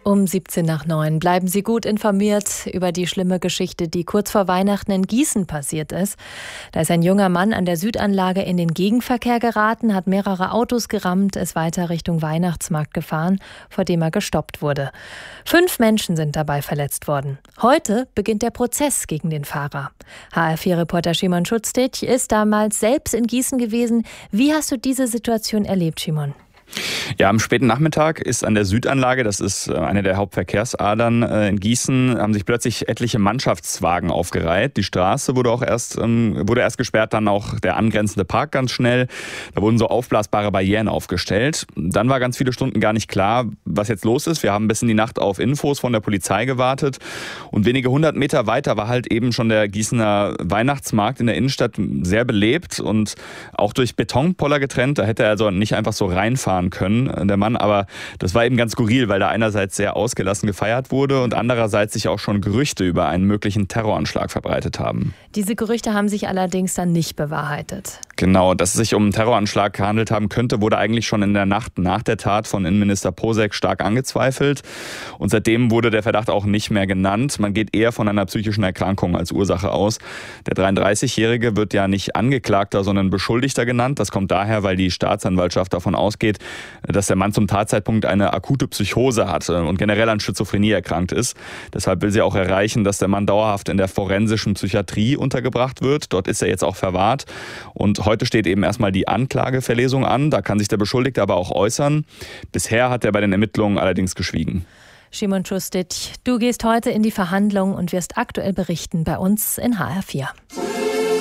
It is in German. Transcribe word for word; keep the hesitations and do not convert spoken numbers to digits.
Um siebzehn nach neun bleiben Sie gut informiert über die schlimme Geschichte, die kurz vor Weihnachten in Gießen passiert ist. Da ist ein junger Mann an der Südanlage in den Gegenverkehr geraten, hat mehrere Autos gerammt, ist weiter Richtung Weihnachtsmarkt gefahren, vor dem er gestoppt wurde. Fünf Menschen sind dabei verletzt worden. Heute beginnt der Prozess gegen den Fahrer. H R vier Reporter Szymon Schutztic ist damals selbst in Gießen gewesen. Wie hast du diese Situation erlebt, Szymon? Ja, am späten Nachmittag ist an der Südanlage, das ist eine der Hauptverkehrsadern in Gießen, haben sich plötzlich etliche Mannschaftswagen aufgereiht. Die Straße wurde auch erst, wurde erst gesperrt, dann auch der angrenzende Park ganz schnell. Da wurden so aufblasbare Barrieren aufgestellt. Dann war ganz viele Stunden gar nicht klar, was jetzt los ist. Wir haben bis in die Nacht auf Infos von der Polizei gewartet. Und wenige hundert Meter weiter war halt eben schon der Gießener Weihnachtsmarkt in der Innenstadt sehr belebt und auch durch Betonpoller getrennt. Da hätte er also nicht einfach so reinfahren können, der Mann, aber das war eben ganz skurril, weil da einerseits sehr ausgelassen gefeiert wurde und andererseits sich auch schon Gerüchte über einen möglichen Terroranschlag verbreitet haben. Diese Gerüchte haben sich allerdings dann nicht bewahrheitet. Genau, dass es sich um einen Terroranschlag gehandelt haben könnte, wurde eigentlich schon in der Nacht nach der Tat von Innenminister Posek stark angezweifelt und seitdem wurde der Verdacht auch nicht mehr genannt. Man geht eher von einer psychischen Erkrankung als Ursache aus. Der dreiunddreißigjährige wird ja nicht Angeklagter, sondern Beschuldigter genannt. Das kommt daher, weil die Staatsanwaltschaft davon ausgeht, dass der Mann zum Tatzeitpunkt eine akute Psychose hatte und generell an Schizophrenie erkrankt ist. Deshalb will sie auch erreichen, dass der Mann dauerhaft in der forensischen Psychiatrie untergebracht wird. Dort ist er jetzt auch verwahrt. Und heute steht eben erstmal die Anklageverlesung an. Da kann sich der Beschuldigte aber auch äußern. Bisher hat er bei den Ermittlungen allerdings geschwiegen. Szymon Schutztic, du gehst heute in die Verhandlung und wirst aktuell berichten bei uns in H R vier.